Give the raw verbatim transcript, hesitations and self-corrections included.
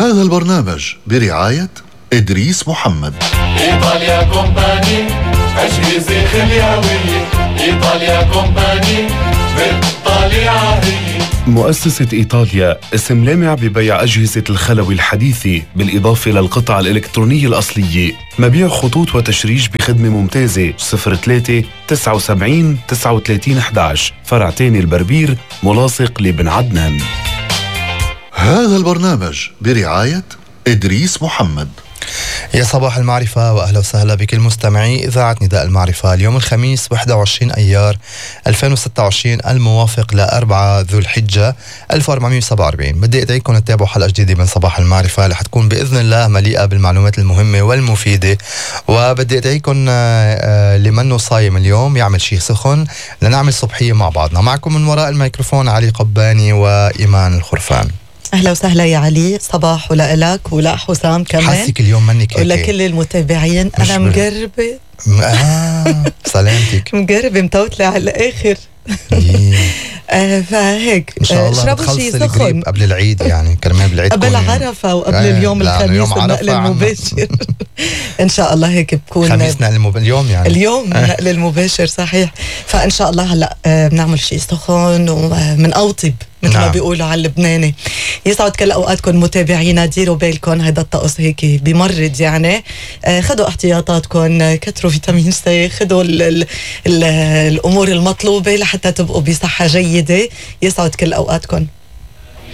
هذا البرنامج برعاية إدريس محمد. إيطاليا كومباني أجهزة خليوية. إيطاليا كومباني بالطليعة هي. مؤسسة إيطاليا اسم لامع ببيع أجهزة الخلوي الحديثة بالإضافة للقطع الإلكترونية الأصلية. مبيع خطوط وتشريج بخدمة ممتازة. صفر ثلاثة تسعة سبعين تسعة وثلاثين أحد عشر فرع تاني البربير ملاصق لبن عدنان. هذا البرنامج برعاية إدريس محمد. يا صباح المعرفة وأهلا وسهلا بكل مستمعي إذاعة نداء المعرفة. اليوم الخميس واحد وعشرين أيار ألفين وستة وعشرين الموافق لأربعة ذو الحجة ألف وأربعمية وسبعة وأربعين. بدي أدعيكم تتابعوا حلقة جديدة من صباح المعرفة اللي حتكون بإذن الله مليئة بالمعلومات المهمة والمفيدة. وبدي أدعيكم لمنه صايم اليوم يعمل شيء سخن لنعمل صبحية مع بعضنا. معكم من وراء الميكروفون علي قباني وإيمان الخرفان. أهلا وسهلا يا علي، صباح ولك ولا حسام كمان. حاسك اليوم منك هيك ولكل المتابعين أنا مقربة. آه سلامتك. مقربة متوتلة على الآخر. آه فهيك إن شاء الله اشربوا شيء سخن قبل العيد، يعني كرمال بالعيد قبل عرفة وقبل آه اليوم الخميس النقل المباشر. إن شاء الله هيك بكون خميس نقل المب... اليوم يعني اليوم النقل المباشر صحيح. فإن شاء الله هلأ آه بنعمل شيء سخن ومن أوطب مثل نعم. ما بيقولوا على اللبناني. يسعد كل أوقاتكم متابعينا، ديروا بالكم هيدا الطقس هيك بمرض يعني. آه خدوا احتياطاتكم، كتروا فيتامين سي، خدوا ال ال ال الأمور المطلوبة لحتى تبقوا بصحة جيدة. يسعد كل أوقاتكم.